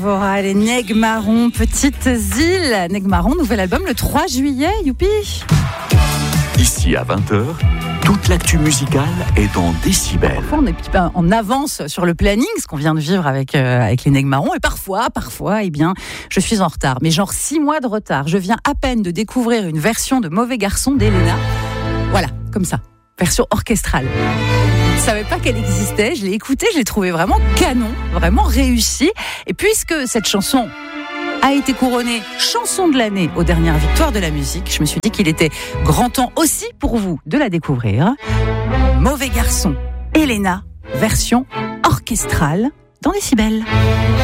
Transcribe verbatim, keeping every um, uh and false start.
Voilà, les Nègres Marrons, Petites Îles. Nègres Marrons, nouvel album le trois juillet, youpi. Ici à vingt heures, toute l'actu musicale est dans Décibel. Parfois, on est un petit peu en avance sur le planning, ce qu'on vient de vivre avec, euh, avec les Nègres Marrons. Et parfois, parfois, eh bien, je suis en retard. Mais genre six mois de retard. Je viens à peine de découvrir une version de Mauvais Garçon d'Elena. Voilà, comme ça. Version orchestrale. Je ne savais pas qu'elle existait, je l'ai écoutée, je l'ai trouvée vraiment canon, vraiment réussie. Et puisque cette chanson a été couronnée chanson de l'année aux dernières victoires de la musique, je me suis dit qu'il était grand temps aussi pour vous de la découvrir. Mauvais Garçon, Elena, version orchestrale dans Décibel.